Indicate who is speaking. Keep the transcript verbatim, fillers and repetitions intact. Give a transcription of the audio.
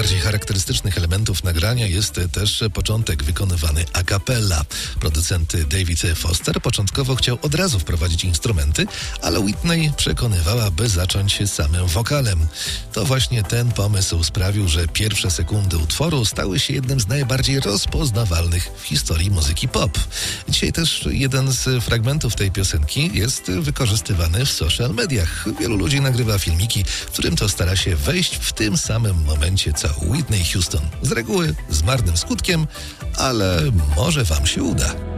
Speaker 1: najbardziej charakterystycznych elementów nagrania jest też początek wykonywany a cappella. Producent David Foster początkowo chciał od razu wprowadzić instrumenty, ale Whitney przekonywała, by zacząć samym wokalem. To właśnie ten pomysł sprawił, że pierwsze sekundy utworu stały się jednym z najbardziej rozpoznawalnych w historii muzyki pop. Dzisiaj też jeden z fragmentów tej piosenki jest wykorzystywany w social mediach. Wielu ludzi nagrywa filmiki, w którym to stara się wejść w tym samym momencie co Whitney Houston. Z reguły z marnym skutkiem, ale może wam się uda.